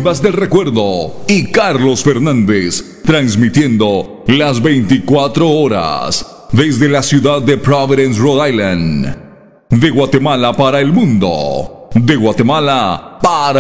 Silvas del Recuerdo y Carlos Fernández, transmitiendo las 24 horas desde la ciudad de Providence, Rhode Island. De Guatemala para el mundo. De Guatemala para